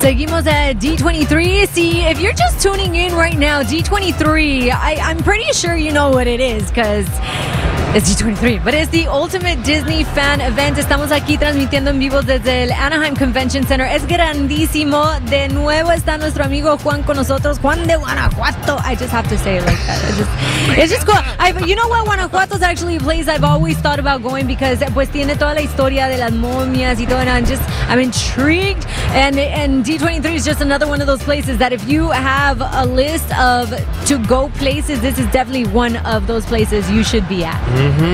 Seguimos at D23. See, if you're just tuning in right now, D23, I'm pretty sure you know what it is because it's D23, but it's the Ultimate Disney Fan Event. Estamos aquí transmitiendo en vivo desde el Anaheim Convention Center. Es grandísimo. De nuevo está nuestro amigo Juan con nosotros. Juan de Guanajuato. I just have to say it like that. It's just cool. You know what? Guanajuato is actually a place I've always thought about going because pues tiene toda la historia de las momias y todo. And I'm intrigued. And D23 is just another one of those places that if you have a list of to-go places, this is definitely one of those places you should be at.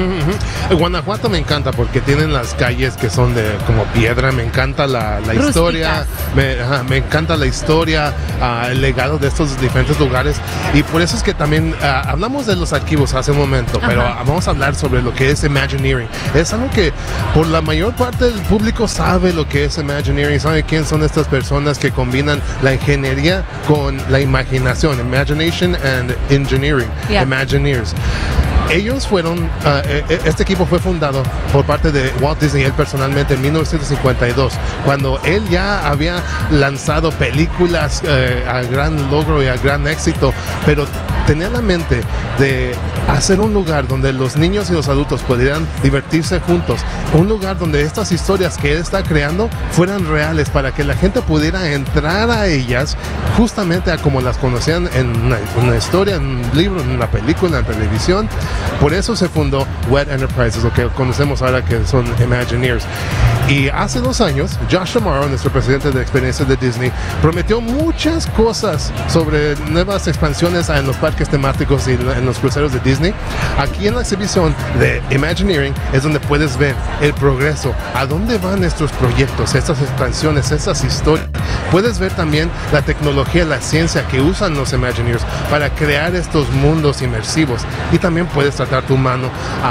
Guanajuato me encanta porque tienen las calles que son de como piedra. Me encanta la historia, me encanta la historia, el legado de estos diferentes lugares, y por eso es que también hablamos de los archivos hace un momento, pero vamos a hablar sobre lo que es Imagineering. Es algo que por la mayor parte del público sabe lo que es Imagineering, sabe quién son estas personas que combinan la ingeniería con la imaginación. Imagination and Engineering, Imagineers. Ellos fueron, este equipo fue fundado por parte de Walt Disney, él personalmente, en 1952, cuando él ya había lanzado películas a gran logro y a gran éxito, pero tenía la mente de hacer un lugar donde los niños y los adultos pudieran divertirse juntos, un lugar donde estas historias que él está creando fueran reales, para que la gente pudiera entrar a ellas justamente a como las conocían en una historia, en un libro, en una película, en televisión. Por eso se fundó WED Enterprises, lo que conocemos ahora que son Imagineers. Y hace 2 años, Josh D'Amaro, nuestro presidente de experiencias de Disney, prometió muchas cosas sobre nuevas expansiones en los parques temáticos y en los cruceros de Disney. Aquí en la exhibición de Imagineering es donde puedes ver el progreso, a dónde van estos proyectos, estas expansiones, estas historias. Puedes ver también la tecnología, la ciencia que usan los Imagineers para crear estos mundos inmersivos, y también puedes tratar tu mano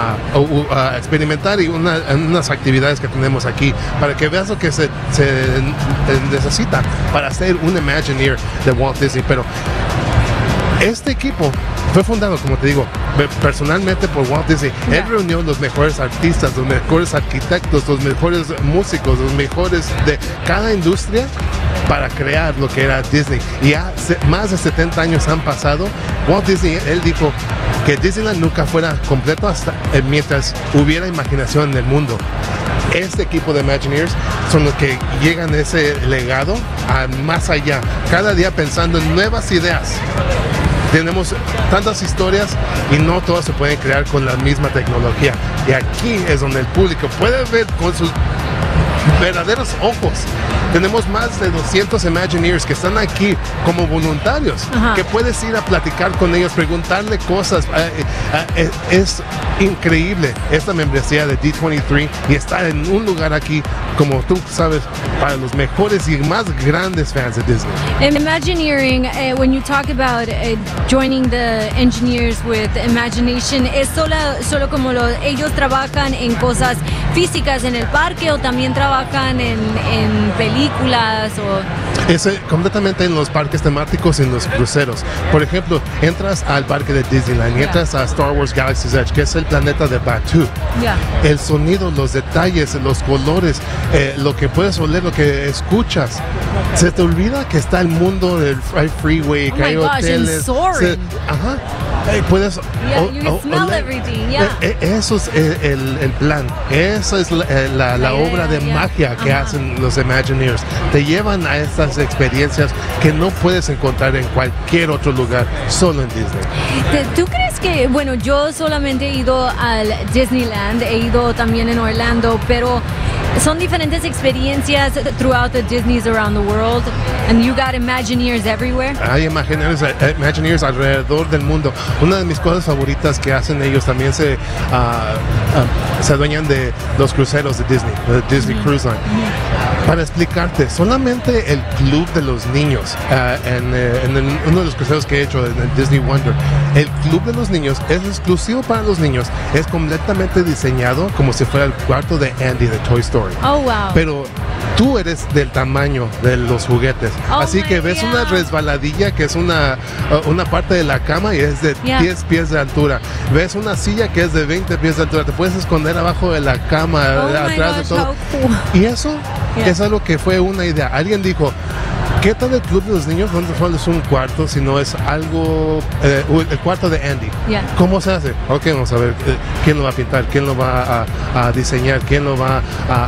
a experimentar y unas actividades que tenemos aquí para que veas lo que se necesita para ser un Imagineer de Walt Disney. Pero este equipo fue fundado, como te digo, personalmente por Walt Disney. Él reunió los mejores artistas, los mejores arquitectos, los mejores músicos, los mejores de cada industria para crear lo que era Disney. Y ya más de 70 años han pasado. Walt Disney, él dijo que Disneyland nunca fuera completo hasta mientras hubiera imaginación en el mundo. Este equipo de Imagineers son los que llegan a ese legado a más allá, cada día pensando en nuevas ideas. Tenemos tantas historias y no todas se pueden crear con la misma tecnología. Y aquí es donde el público puede ver con sus verdaderos ojos. Tenemos más de 200 Imagineers que están aquí como voluntarios, que puedes ir a platicar con ellos, preguntarle cosas. Es increíble esta membresía de D23 y estar en un lugar aquí, como tú sabes, para los mejores y más grandes fans de Disney. In Imagineering, when you talk about joining the engineers with imagination, ¿es solo como ellos trabajan en cosas físicas en el parque o también trabajan en películas o...? Es completamente en los parques temáticos y en los cruceros. Por ejemplo, entras al parque de Disneyland y entras a Star Wars Galaxy's Edge, que es el planeta de Batuu. El sonido, los detalles, los colores, lo que puedes oler, lo que escuchas. Se te olvida que está el mundo del freeway, que hay hoteles. Puedes eso es el plan. Esa es la obra de magia que hacen los Imagineers. Te llevan a estas experiencias que no puedes encontrar en cualquier otro lugar, solo en Disney. ¿Tú crees que, bueno, yo solamente he ido al Disneyland, he ido también en Orlando, pero son diferentes experiencias throughout the Disneys around the world, and you got Imagineers everywhere? Hay Imagineers alrededor del mundo. Una de mis cosas favoritas que hacen ellos también se adueñan de los cruceros de Disney, de Disney Cruise Line. Para explicarte, solamente el club de los niños, uno de los cruceros que he hecho en el Disney Wonder, el club de los niños es exclusivo para los niños, es completamente diseñado como si fuera el cuarto de Andy de Toy Story. Oh, wow. Pero tú eres del tamaño de los juguetes, así que ves una resbaladilla que es una parte de la cama y es de 10 pies de altura. Ves una silla que es de 20 pies de altura, te puedes esconder abajo de la cama, atrás de todo. Y eso es algo que fue una idea. Alguien dijo, ¿Qué tal el club de los niños? No solo es un cuarto, sino es algo, el cuarto de Andy. Yeah. ¿Cómo se hace? Ok, vamos a ver quién lo va a pintar, quién lo va a diseñar, quién lo va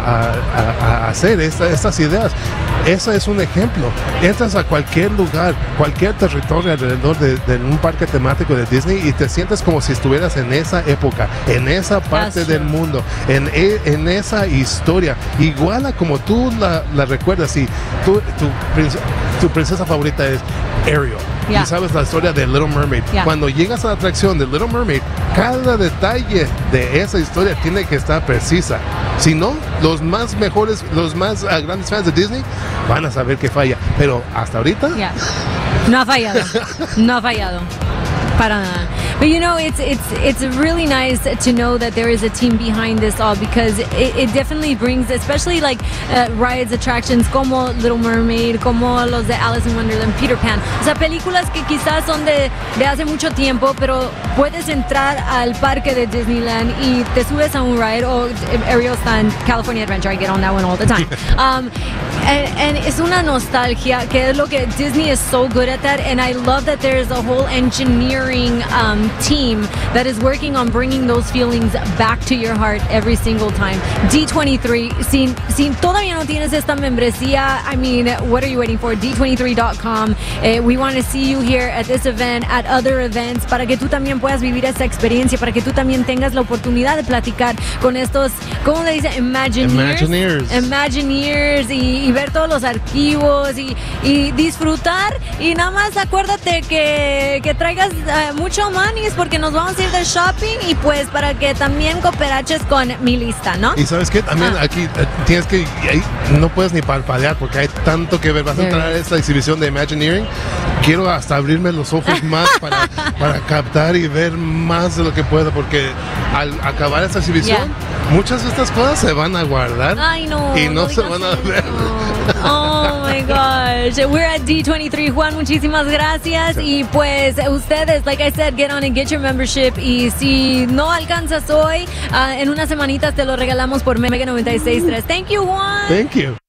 a hacer estas ideas. Ese es un ejemplo. Entras a cualquier lugar, cualquier territorio alrededor de un parque temático de Disney y te sientes como si estuvieras en esa época, en esa parte del mundo, en esa historia, igual a como tú la recuerdas. Y tu princesa favorita es Ariel. Yeah. Y sabes la historia de Little Mermaid. Yeah. Cuando llegas a la atracción de Little Mermaid, cada detalle de esa historia tiene que estar precisa. Si no, los más grandes fans de Disney van a saber que falla. Pero hasta ahorita... Yeah. No ha fallado. No ha fallado. Para nada. But you know, it's really nice to know that there is a team behind this all, because it definitely brings, especially like rides, attractions como Little Mermaid, como los de Alice in Wonderland, Peter Pan. O sea, películas que quizás son de hace mucho tiempo, pero puedes entrar al parque de Disneyland y te subes a un ride, o Ariel está en California Adventure, I get on that one all the time. And es una nostalgia, que es lo que Disney is so good at that, and I love that there's a whole engineering team that is working on bringing those feelings back to your heart every single time. D23, si todavía no tienes esta membresía, I mean, what are you waiting for? D23.com. We want to see you here at this event, at other events, para que tú también puedas vivir esta experiencia, para que tú también tengas la oportunidad de platicar con estos, ¿cómo le dice? Imagineers y ver todos los archivos y disfrutar, y nada más acuérdate que traigas mucho money, porque nos vamos a ir de shopping, y pues para que también cooperaches con mi lista, ¿no? Y ¿sabes qué? También aquí tienes que, no puedes ni parpadear porque hay tanto que ver. Vas a entrar a esta exhibición de Imagineering. Quiero hasta abrirme los ojos más para captar y ver más de lo que pueda, porque al acabar esta exhibición, muchas de estas cosas se van a guardar. Ay, no, y no se van a ver. Oh my gosh. We're at D23. Juan, muchísimas gracias. Y pues ustedes, like I said, get on and get your membership. Y si no alcanzas hoy, en unas semanitas te lo regalamos por Mega 96.3. Thank you, Juan. Thank you.